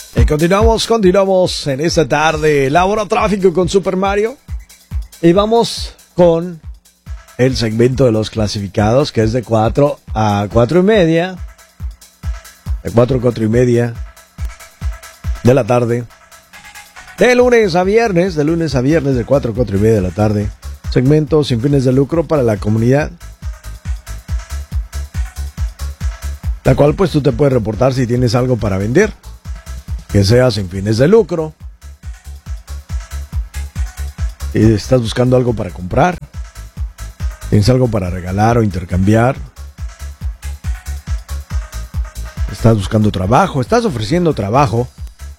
Y continuamos en esta tarde. Labora Tráfico con Super Mario. Y vamos con el segmento de los clasificados, que es de 4 a 4 y media. De 4 a 4 y media de la tarde. De lunes a viernes, de 4 a 4 y media de la tarde. Segmento sin fines de lucro para la comunidad. La cual pues tú te puedes reportar si tienes algo para vender. Que sea sin fines de lucro. Si estás buscando algo para comprar. Tienes algo para regalar o intercambiar. Estás buscando trabajo. Estás ofreciendo trabajo.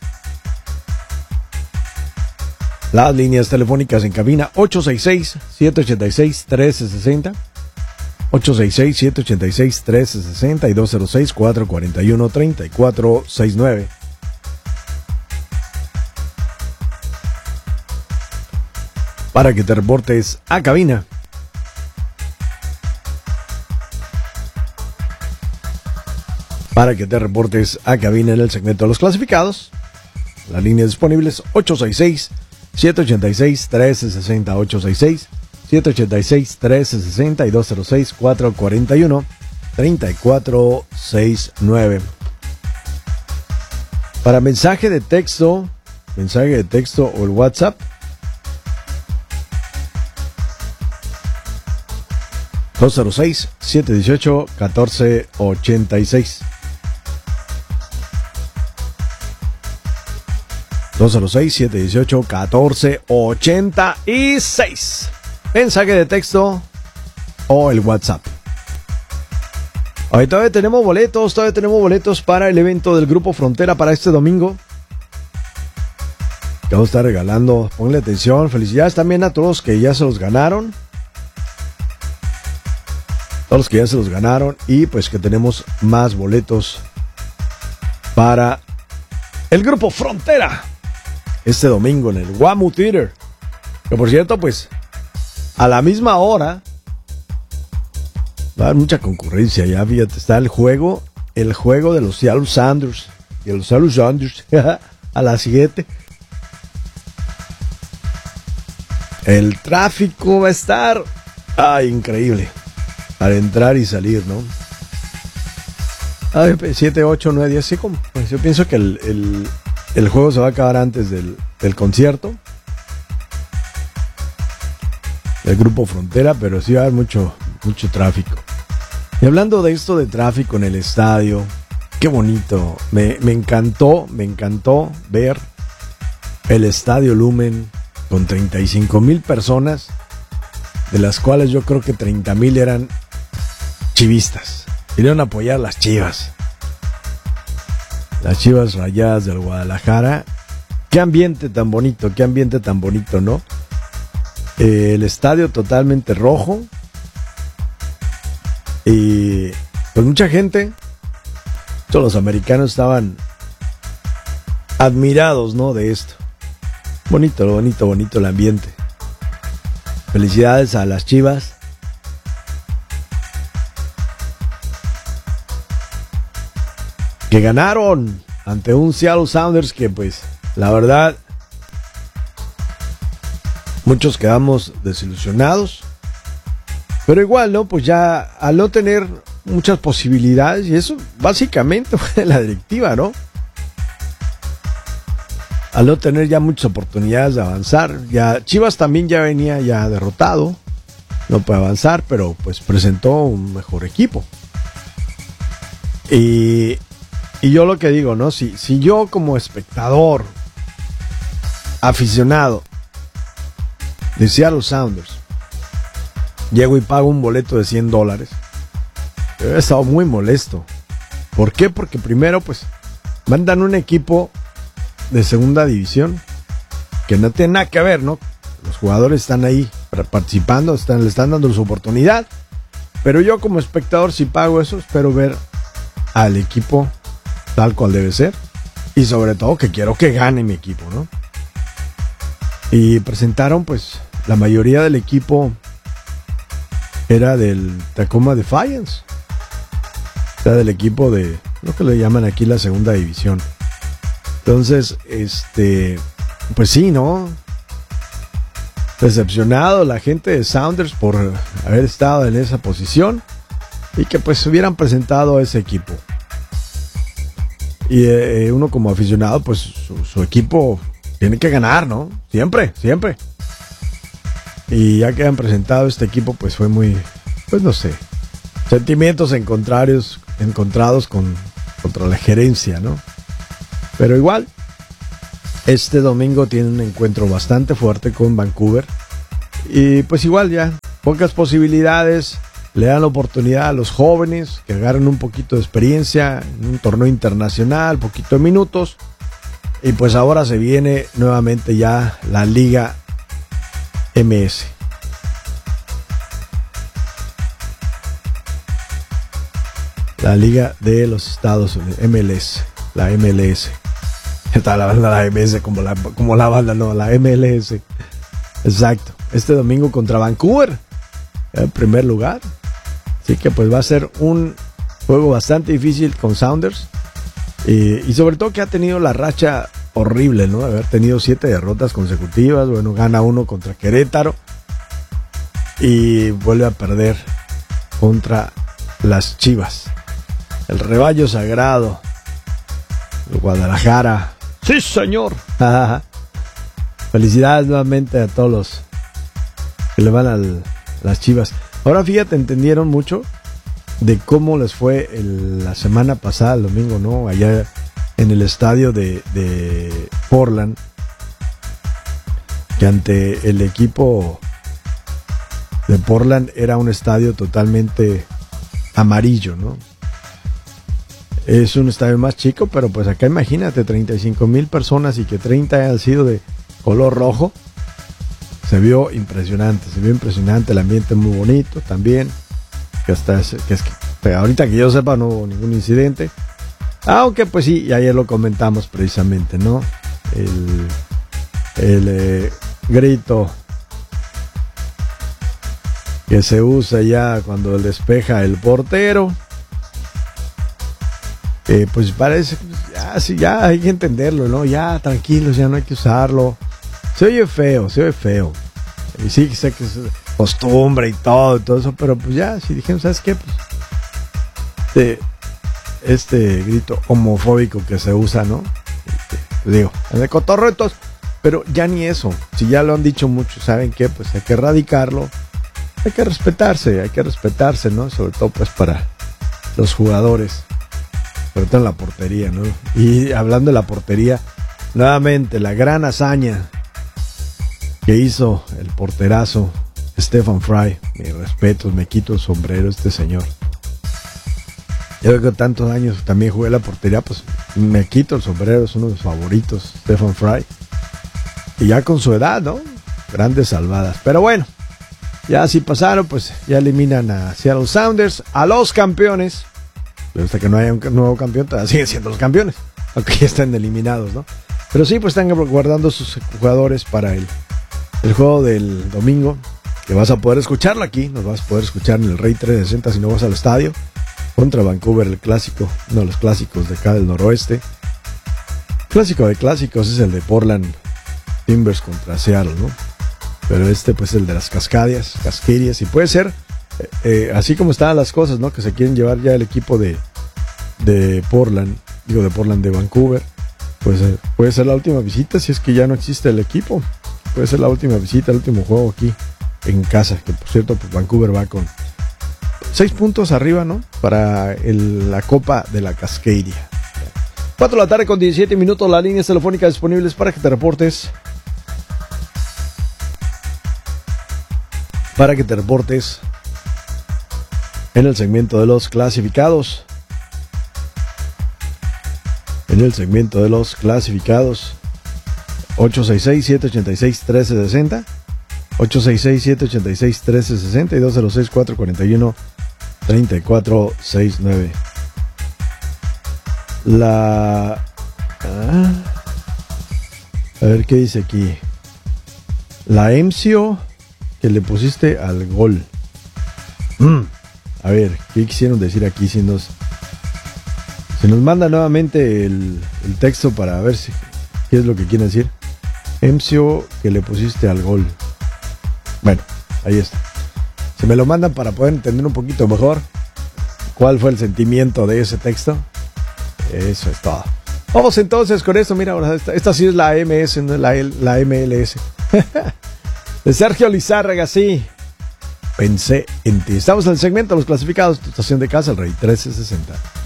Las líneas telefónicas en cabina 866-786-1360. 866-786-1360 y 206-441-3469. Para que te reportes a cabina. Para que te reportes a cabina en el segmento de los clasificados. Las líneas disponibles 866-786-1360. 866-786-1360 y 206-441-3469. Para mensaje de texto o el WhatsApp. 206-718-1486. 206-718-1486. Mensaje de texto o el WhatsApp. Hoy todavía tenemos boletos para el evento del Grupo Frontera para este domingo. Que vamos a estar regalando. Ponle atención. Felicidades también a todos que ya se los ganaron. Todos los que ya se los ganaron. Y pues que tenemos más boletos para el Grupo Frontera este domingo en el Guamu Theater. Que por cierto, pues a la misma hora va a haber mucha concurrencia. Ya fíjate, está el juego de los Seattle Sounders. Y los Seattle Sounders a las 7. El tráfico va a estar increíble. Para entrar y salir, ¿no? 7, 8, 9, 10. Sí, como, pues yo pienso que el juego se va a acabar antes del concierto. El Grupo Frontera, pero sí va a haber mucho tráfico. Y hablando de esto de tráfico en el estadio, qué bonito. Me encantó ver el Estadio Lumen con 35,000 personas, de las cuales yo creo que 30,000 eran chivistas. Vinieron a apoyar las Chivas. Las Chivas Rayadas del Guadalajara. Qué ambiente tan bonito, ¿no? El estadio totalmente rojo. Y pues mucha gente, todos los americanos estaban admirados, ¿no? De esto. Bonito el ambiente. Felicidades a las Chivas. Que ganaron ante un Seattle Sounders que pues la verdad muchos quedamos desilusionados, pero igual, ¿no? Pues ya al no tener muchas posibilidades, y eso básicamente fue la directiva, ¿no? Al no tener ya muchas oportunidades de avanzar, ya Chivas también ya venía ya derrotado, no puede avanzar, pero pues presentó un mejor equipo. Y yo lo que digo, ¿no? Si yo como espectador, aficionado de Seattle Sounders, llego y pago un boleto de $100, he estado muy molesto. ¿Por qué? Porque primero, pues, mandan un equipo de segunda división que no tiene nada que ver, ¿no? Los jugadores están ahí participando, le están dando su oportunidad. Pero yo como espectador, si pago eso, espero ver al equipo tal cual debe ser, y sobre todo que quiero que gane mi equipo, ¿no? Y presentaron, pues, la mayoría del equipo era del Tacoma Defiance, o sea, del equipo de lo que le llaman aquí la segunda división. Entonces, pues sí, ¿no? Decepcionado la gente de Sounders por haber estado en esa posición y que pues hubieran presentado a ese equipo. Y uno como aficionado, pues su equipo tiene que ganar, ¿no? Siempre, siempre. Y ya que han presentado este equipo, pues fue muy, pues no sé, sentimientos encontrados contra la gerencia, ¿no? Pero igual, este domingo tiene un encuentro bastante fuerte con Vancouver. Y pues igual ya, pocas posibilidades. Le dan la oportunidad a los jóvenes que agarren un poquito de experiencia en un torneo internacional, poquito de minutos. Y pues ahora se viene nuevamente ya la Liga MS. La Liga de los Estados Unidos, MLS, la MLS. Está la banda la MS como la banda, no, la MLS. Exacto. Este domingo contra Vancouver, en primer lugar. Así que pues va a ser un juego bastante difícil con Sounders. Y sobre todo que ha tenido la racha horrible, ¿no? De haber tenido 7 derrotas consecutivas. Bueno, gana uno contra Querétaro. Y vuelve a perder contra las Chivas. El rebaño sagrado. El Guadalajara. ¡Sí, señor! Felicidades nuevamente a todos los que le van a las Chivas. Ahora fíjate, entendieron mucho de cómo les fue la semana pasada, el domingo, ¿no? Allá en el estadio de Portland, que ante el equipo de Portland era un estadio totalmente amarillo, ¿no? Es un estadio más chico, pero pues acá imagínate, 35,000 personas y que 30 hayan sido de color rojo. Se vio impresionante, el ambiente muy bonito también. Que ahorita que yo sepa no hubo ningún incidente. Aunque pues sí, y ayer lo comentamos precisamente, ¿no? El grito que se usa ya cuando despeja el portero. Pues parece que ya hay que entenderlo, ¿no? Ya tranquilos, ya no hay que usarlo. Se oye feo. Y sí, sé que es costumbre y todo eso, pero pues ya, si dijeron, ¿sabes qué? Pues este grito homofóbico que se usa, ¿no? Digo, de cotorretos, pero ya ni eso. Si ya lo han dicho muchos, ¿saben qué? Pues hay que erradicarlo. Hay que respetarse, ¿no? Sobre todo pues para los jugadores. Sobre todo en la portería, ¿no? Y hablando de la portería, nuevamente la gran hazaña que hizo el porterazo Stephen Fry. Mis respetos, me quito el sombrero este señor. Yo creo que tantos años también jugué la portería, pues me quito el sombrero, es uno de mis favoritos, Stephen Fry. Y ya con su edad, ¿no? Grandes salvadas. Pero bueno, ya si pasaron, pues ya eliminan a Seattle Sounders, a los campeones. Pero hasta que no haya un nuevo campeón, todavía siguen siendo los campeones, aunque ya están eliminados, ¿no? Pero sí, pues están guardando sus jugadores para el juego del domingo, que vas a poder escucharlo aquí, nos vas a poder escuchar en el Rey 360 si no vas al estadio, contra Vancouver, el clásico, uno de los clásicos de acá del noroeste. Clásico de clásicos es el de Portland Timbers contra Seattle, ¿no? Pero pues el de las Cascadias, y puede ser así como estaban las cosas, ¿no? Que se quieren llevar ya el equipo de Portland, de Vancouver. Pues puede ser la última visita si es que ya no existe el equipo. Puede ser la última visita, el último juego aquí en casa. Que por cierto, pues Vancouver va con 6 puntos arriba, ¿no? Para la Copa de la Cascadia. 4 de la tarde con 17 minutos. Las líneas telefónicas disponibles para que te reportes. En el segmento de los clasificados. 866-786-1360. 866-786-1360 y 206-441-3469. A ver qué dice aquí. La EMSIO que le pusiste al gol. A ver, ¿qué quisieron decir aquí? Si Se nos manda nuevamente el texto para ver si qué es lo que quiere decir. Emcio, que le pusiste al gol. Bueno, ahí está. Se me lo mandan para poder entender un poquito mejor cuál fue el sentimiento de ese texto. Eso es todo. Vamos entonces con esto. Mira, ahora esta sí es la MS, no es la MLS. De Sergio Lizárraga, sí. Pensé en ti. Estamos en el segmento de los clasificados. Tu estación de casa, el Rey 1360.